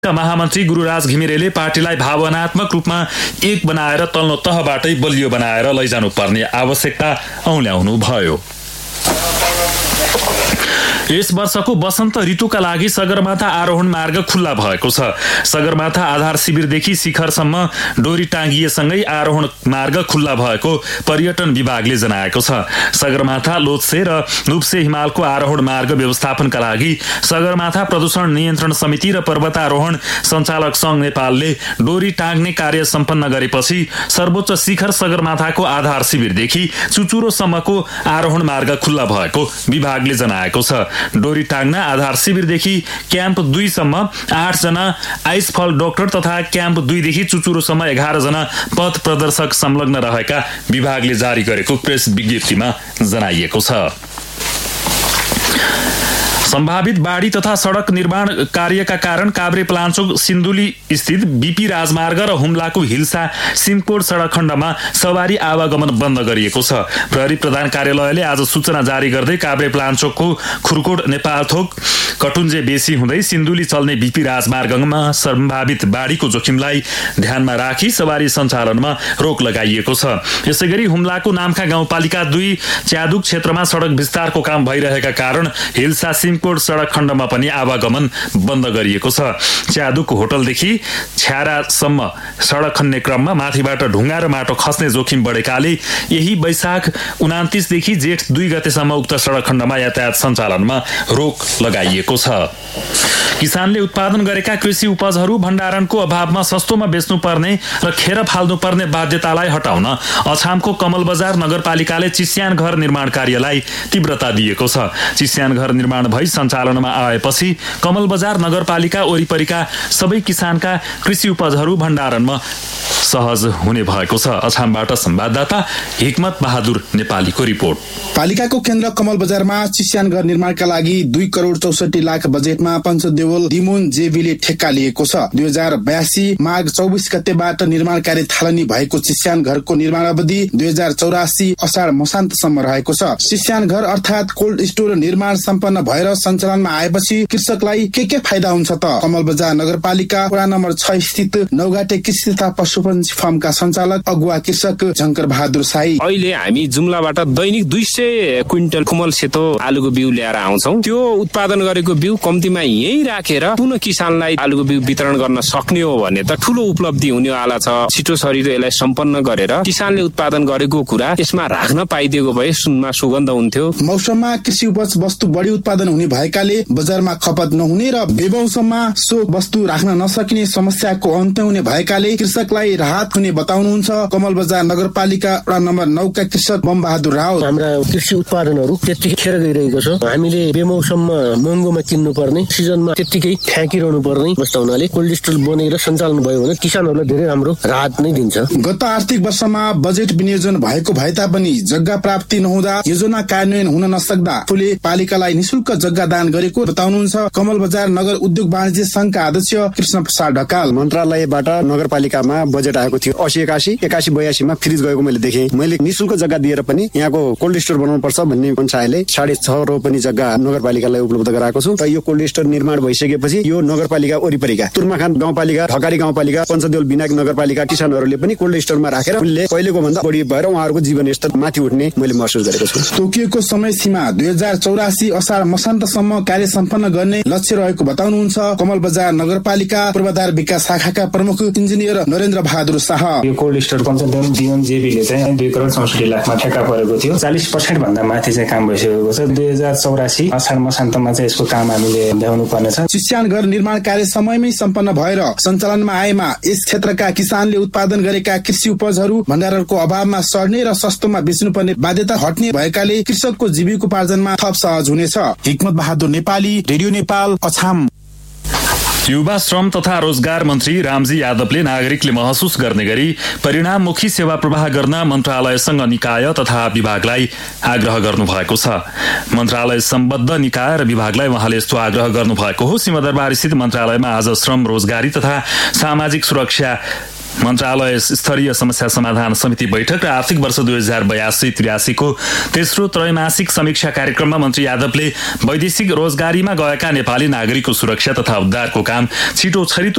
महामन्त्री गुरुराज घिमिरेले पार्टीलाई भावनात्मक रूपमा एक बनाएर तल्लो तहबाटै बलियो बनाएर लैजानुपर्ने आवश्यकता औल्याउनु भयो। यस वर्षको वसन्त ऋतुका लागि सगरमाथा आरोहण मार्ग खुल्ला भएको छ। सगरमाथा आधार शिविरदेखि शिखरसम्म डोरी टाँगिएसँगै आरोहण मार्ग खुल्ला भएको पर्यटन विभागले जनाएको छ। सगरमाथा लोत्से र लुप्से हिमालको आरोहण मार्ग व्यवस्थापनका लागि सगरमाथा प्रदूषण नियन्त्रण समिति र पर्वतारोहण सञ्चालक सङ्घ नेपालले डोरी टाँग्ने कार्य सम्पन्न गरेपछि सर्वोच्च शिखर सगरमाथाको आधार शिविरदेखि चुचुरोसम्मको आरोहण मार्ग खुल्ला भएको विभागले जनाएको छ। डोरी टाङ्ना आधार शिविरदेखि क्याम्प 2 सम्म 8 जना आइसफल डाक्टर तथा क्याम्प 2 देखि चुचुरोसम्म 11 जना पथ प्रदर्शक संलग्न रहेका विभागले जारी गरेको प्रेस विज्ञप्तिमा जनाइएको छ। सम्भावित बाढी तथा सडक निर्माण कार्यका कारण काभ्रे पलाञ्चोक सिन्धुली स्थित बीपी राजमार्ग र हुम्लाको हिल्सा सिमकोट सडक खण्डमा सवारी आवागमन बन्द गरिएको छ। प्रहरी प्रधान कार्यालयले आज सूचना जारी गर्दै काभ्रे पलाञ्चोकको खुरकोट नेपालथोक कटुन्जे बेसी हुँदै सिन्धुली चल्ने बीपी राजमार्गमा सम्भावित बाढीको जोखिमलाई ध्यानमा राखी सवारी सञ्चालनमा रोक लगाइएको छ। यसैगरी हुम्लाको नाम्खा गाउँपालिका 2 च्यादुक क्षेत्रमा सडक विस्तारको काम भइरहेका कारण हिल्सा सिमकोट सडक खण्डमा पनि आवागमन बन्द गरिएको छ। च्यादुक होटलदेखि छ्यारासम्म सडक खन्ने क्रममा माथिबाट ढुङ्गा र माटो खस्ने जोखिम बढेकाले यही वैशाख 29 देखि जेठ 2 गतेसम्म उक्त सडक खण्डमा यातायात सञ्चालनमा रोक लगाइएको छ। किसानले उत्पादन गरेका कृषि उपजहरू भण्डारणको अभावमा सस्तोमा बेच्नुपर्ने र खेर फाल्नुपर्ने बाध्यतालाई हटाउन अछामको कमल बजार नगरपालिकाले चिस्यान घर निर्माण कार्यलाई तीव्रता दिएको छ। चिस्यान घर निर्माण भई सञ्चालनमा आएपछि कमल बजार नगरपालिका वरिपरिका सबै किसानका कृषि उपजहरू भण्डारणमा सहज हुने भएको छ। अछामबाट संवाददाता हिक्मत बहादुर नेपालीको रिपोर्ट। पालिकाको केन्द्र कमल बजारमा चिस्यान घर निर्माणका लागि 2 करोड 64 लाख बजेटमा पञ्चदेवल दिमुन जेबीले ठेक्का लिएको छ। 2082 माघ 24 गतेबाट निर्माण कार्य थालनी भएको चिस्यान घरको निर्माण अवधि 2084 असाढ मसान्तसम्म रहेको छ। चिस्यान घर अर्थात् कोल्ड स्टोर निर्माण सम्पन्न भएर सञ्चालनमा आएपछि कृषकलाई के फाइदा हुन्छ त? कमल बजार नगरपालिका वडा नम्बर 6 स्थित नौगाटे कृषि तथा पशुपन्छी फार्मका सञ्चालक अगुवा कृषक झंकर बहादुर साई, अहिले हामी जुम्लाबाट दैनिक 200 क्विन्टल कुमल सेतो आलुको बिउ ल्याएर आउँछौं। त्यो उत्पादन गरेको बिउ कम्तीमा यही राखेर पुनः किसानलाई आलुको बिउ वितरण गर्न सक्ने हो भने त ठूलो उपलब्धि हुनेवाला छ। छिटो शरीर यसलाई सम्पन्न गरेर किसानले उत्पादन गरेको कुरा यसमा राख्न पाइदिएको भए सुनमा सुगन्ध हुन्थ्यो। मौसममा कृषि उपज वस्तु बढी उत्पादन हुने भएकाले बजारमा खपत नहुने र बेमौसममा सो वस्तु राख्न नसकिने समस्याको अन्त्य हुने भएकाले कृषकलाई राहत हुने बताउनुहुन्छ कमल बजार नगरपालिका वडा नम्बर 9 का कृषक बम बहादुर राउत। हाम्रा कृषि उत्पादनहरू त्यतिकै खेर गइरहेको छ। हामीले बेमौसममा महँगोमा किन्नु पर्ने, सिजनमा त्यतिकै फ्याँकिरहनु पर्ने जस्तो हुनाले कोल्ड स्टोर बनेर सञ्चालन भयो भने किसानहरूलाई धेरै राम्रो राहत नै दिन्छ। गत आर्थिक वर्षमा बजेट विनियोजन भएको भए तापनि जग्गा प्राप्ति नहुँदा योजना कार्यान्वयन हुन नसक्दा आफूले पालिकालाई निशुल्क जग्गा दान गरेको बताउनुहुन्छ कमल बजार नगर उद्योग वाणिज्य संघका अध्यक्ष कृष्ण प्रसाद ढकाल। मन्त्रालयबाट नगरपालिकामा बजेट आएको थियो 80 81 82 मा फ्रिज गएको मैले देखेँ। मैले निशुल्क जग्गा दिएर पनि यहाँको कोल्ड स्टोर बनाउनु पर्छ भन्ने पञ्चायतले 6.5 रोपनी जग्गा नगरपालिकालाई उपलब्ध गराएको छु। र यो कोल्ड स्टोर निर्माण भइसकेपछि यो नगरपालिका वरिपरिका तुर्माखान गाउँपालिका, ढकारी गाउँपालिका, पञ्चदेवल विनायक नगरपालिका किसानहरूले पनि कोल्ड स्टोरमा राखेर उनले पहिलेको भन्दा बढी भएर उहाँहरूको जीवन स्तर माथि उठ्ने मैले महसुस गरेको छु। तोकिएको समय सीमा 2084 असाढ मसान्तसम्म कार्य सम्पन्न गर्ने लक्ष्य रहेको बताउनुहुन्छ कमल बजार नगरपालिका पूर्वाधार विकास शाखाका प्रमुख इन्जिनियर नरेन्द्र बहादुर शाह। यो कोल्ड स्टोर पञ्चदेव जीवन जेबीले चाहिँ 2 करोड 64 लाखमा ठेक्का परेको थियो। 40% भन्दा माथि चाहिँ काम भइसकेको छ। 2084 असाढ मसान्तमा चाहिँ यसको काम हामीले भ्याउनु पर्नेछ। चिस्यान घर निर्माण कार्य समयमै सम्पन्न भएर सञ्चालनमा आएमा यस क्षेत्रका किसानले उत्पादन गरेका कृषि उपजहरू भण्डारणको अभावमा सड्ने र सस्तोमा बेच्नुपर्ने बाध्यता हट्ने भएकाले कृषकको जीविकोपार्जनमा थप सहज हुनेछ। हिक्मत बहादुर नेपाली, रेडियो नेपाल, अछाम। युवा श्रम तथा रोजगार मन्त्री रामजी यादवले नागरिकले महसुस गर्ने गरी परिणाममुखी सेवा प्रवाह गर्न मन्त्रालयसँग निकाय तथा विभागलाई आग्रह गर्नुभएको छ। मन्त्रालय सम्बद्ध निकाय र विभागलाई उहाँले यस्तो आग्रह गर्नुभएको हो। सिंहदरबार स्थित मन्त्रालयमा आज श्रम, रोजगारी तथा सामाजिक सुरक्षा मन्त्रालय स्तरीय समस्या समाधान समिति बैठक र आर्थिक वर्ष 2082-83 को तेस्रो त्रैमासिक समीक्षा कार्यक्रममा मन्त्री यादवले वैदेशिक रोजगारीमा गएका नेपाली नागरिकको सुरक्षा तथा उद्धारको काम छिटो छरितो